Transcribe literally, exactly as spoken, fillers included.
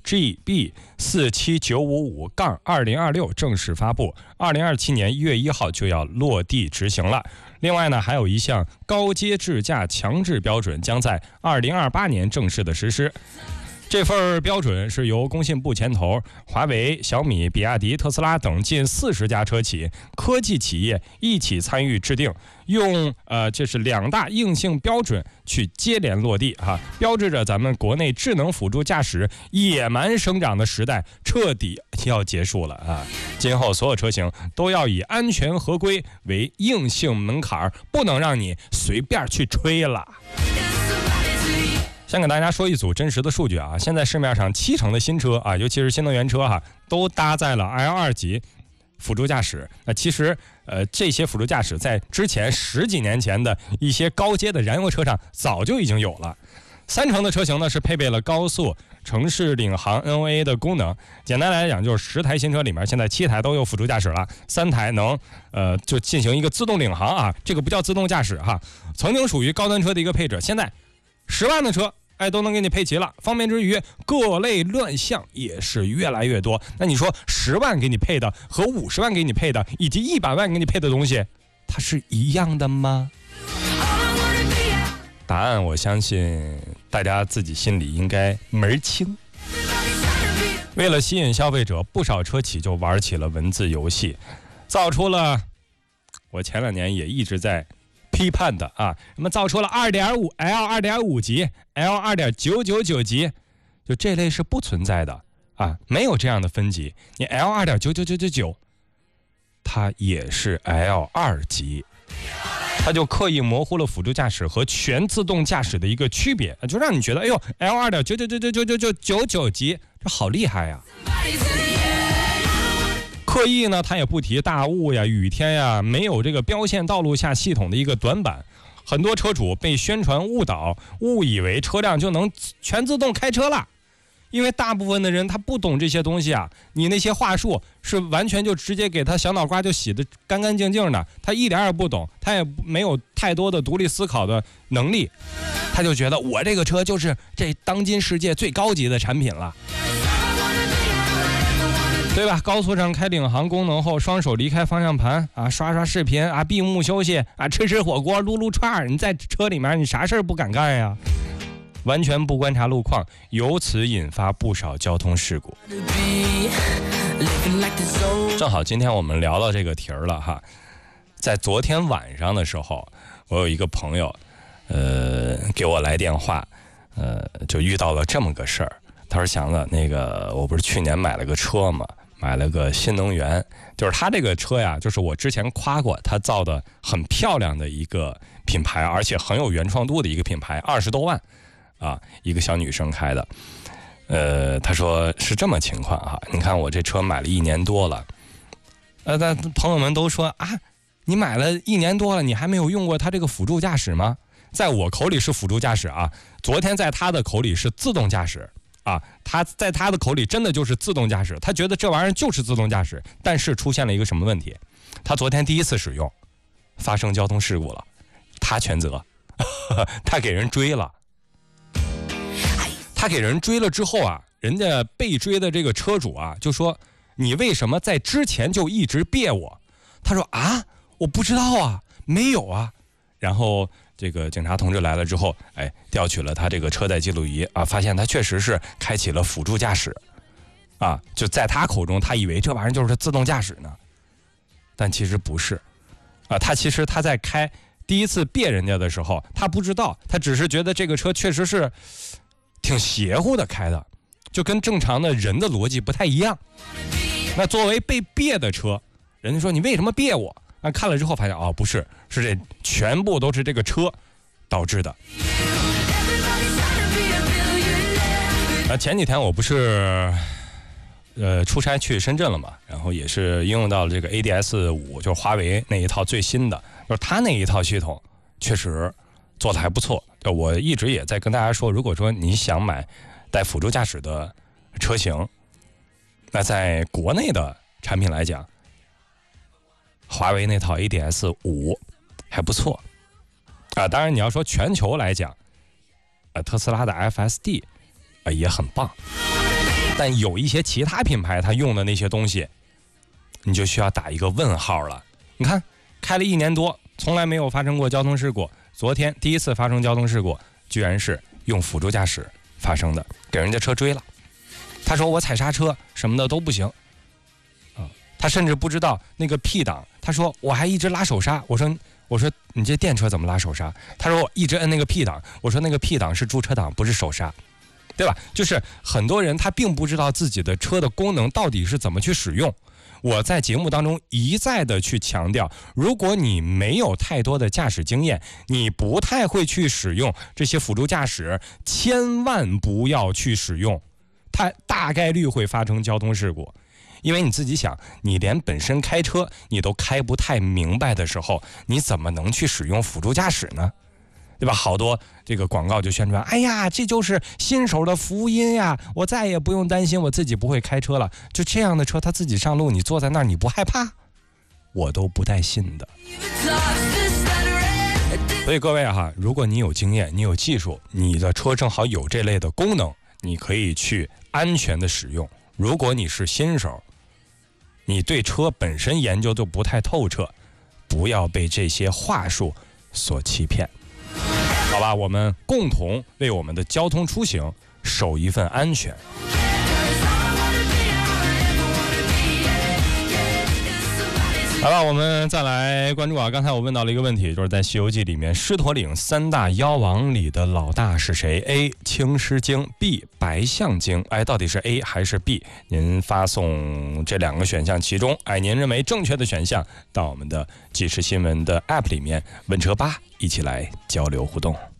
G B 四七九五五二零二六正式发布，二零二七年一月一号就要落地执行了。另外呢，还有一项高阶智驾强制标准将在二零二八年正式的实施。这份标准是由工信部牵头，华为、小米、比亚迪、特斯拉等近四十家车企、科技企业一起参与制定，用呃这是两大硬性标准去接连落地哈、啊，标志着咱们国内智能辅助驾驶野蛮生长的时代彻底要结束了啊！今后所有车型都要以安全合规为硬性门槛，不能让你随便去吹了。先给大家说一组真实的数据啊，现在市面上七成的新车啊，尤其是新能源车哈、啊，都搭载了 L 二 级辅助驾驶。那其实呃，这些辅助驾驶在之前十几年前的一些高阶的燃油车上早就已经有了。三成的车型呢是配备了高速城市领航 N O A 的功能。简单来讲，就是十台新车里面现在七台都有辅助驾驶了，三台能呃就进行一个自动领航啊，这个不叫自动驾驶哈，曾经属于高端车的一个配置，现在十万的车哎都能给你配齐了。方便之余，各类乱象也是越来越多。那你说十万给你配的和五十万给你配的，以及一百万给你配的东西，它是一样的吗？答案我相信大家自己心里应该门儿清。为了吸引消费者，不少车企就玩起了文字游戏，造出了我前两年也一直在批判的啊，什么造出了 二点五 L 二点五 级 L 二点九九九 级，就这类是不存在的啊，没有这样的分级。你 L 二点九九九九九 它也是 L 二 级，它就刻意模糊了辅助驾驶和全自动驾驶的一个区别，就让你觉得哎呦 L 二点九九九九九九九九九 级这好厉害呀。刻意呢，他也不提大雾呀、雨天呀，没有这个标线道路下系统的一个短板，很多车主被宣传误导，误以为车辆就能全自动开车了。因为大部分的人他不懂这些东西啊，你那些话术是完全就直接给他小脑瓜就洗得干干净净的，他一点也不懂，他也没有太多的独立思考的能力，他就觉得我这个车就是这当今世界最高级的产品了。对吧？高速上开领航功能后，双手离开方向盘啊，刷刷视频啊，闭目休息啊，吃吃火锅，撸撸串，你在车里面你啥事儿不敢干呀？完全不观察路况，由此引发不少交通事故。正好今天我们聊到这个题儿了哈，在昨天晚上的时候，我有一个朋友，呃，给我来电话，呃，就遇到了这么个事儿。他说：“祥子，那个我不是去年买了个车嘛，买了个新能源，就是他这个车呀，就是我之前夸过，他造的很漂亮的一个品牌，而且很有原创度的一个品牌，二十多万，啊，一个小女生开的。呃，他说是这么情况哈，你看我这车买了一年多了，呃，但朋友们都说啊，你买了一年多了，你还没有用过他这个辅助驾驶吗？在我口里是辅助驾驶啊，昨天在他的口里是自动驾驶。”啊，他在他的口里真的就是自动驾驶，他觉得这玩意儿就是自动驾驶，但是出现了一个什么问题？他昨天第一次使用，发生交通事故了，他全责，他给人追了，他给人追了之后啊，人家被追的这个车主啊就说：“你为什么在之前就一直别我？”他说：“啊，我不知道啊，没有啊。”然后这个警察同志来了之后，哎，调取了他这个车载记录仪啊，发现他确实是开启了辅助驾驶，啊，就在他口中，他以为这玩意儿就是自动驾驶呢，但其实不是，啊，他其实他在开第一次别人家的时候，他不知道，他只是觉得这个车确实是挺邪乎的开的，就跟正常的人的逻辑不太一样。那作为被别的车，人家说你为什么别我？啊，看了之后发现哦，不是，是这全部都是这个车导致的。啊，前几天我不是呃出差去深圳了嘛，然后也是应用到了这个 A D S 五，就是华为那一套最新的，就是它那一套系统确实做的还不错。我一直也在跟大家说，如果说你想买带辅助驾驶的车型，那在国内的产品来讲，华为那套 A D S 五还不错啊，当然你要说全球来讲，呃，特斯拉的 F S D 啊也很棒。 但有一些其他品牌它用的那些东西，你就需要打一个问号了。你看，开了一年多，从来没有发生过交通事故，昨天第一次发生交通事故，居然是用辅助驾驶发生的，给人家车追了。他说我踩刹车什么的都不行啊，他甚至不知道那个 P 档，他说我还一直拉手刹，我说我说你这电车怎么拉手刹？他说我一直摁那个 P 档，我说那个 P 档是驻车档，不是手刹，对吧？就是很多人他并不知道自己的车的功能到底是怎么去使用。我在节目当中一再的去强调，如果你没有太多的驾驶经验，你不太会去使用这些辅助驾驶，千万不要去使用，它大概率会发生交通事故。因为你自己想，你连本身开车你都开不太明白的时候，你怎么能去使用辅助驾驶呢？对吧？好多这个广告就宣传，哎呀，这就是新手的福音呀！我再也不用担心我自己不会开车了。就这样的车，他自己上路，你坐在那儿，你不害怕？我都不带信的。所以各位哈，如果你有经验，你有技术，你的车正好有这类的功能，你可以去安全的使用。如果你是新手，你对车本身研究都不太透彻，不要被这些话术所欺骗。好吧，我们共同为我们的交通出行守一份安全。好了，我们再来关注啊，刚才我问到了一个问题，就是在《西游记》里面，狮驼岭三大妖王里的老大是谁 ？A. 青狮精 ，B. 白象精。哎，到底是 A 还是 B？ 您发送这两个选项其中，哎，您认为正确的选项到我们的即时新闻的 App 里面，问车吧，一起来交流互动。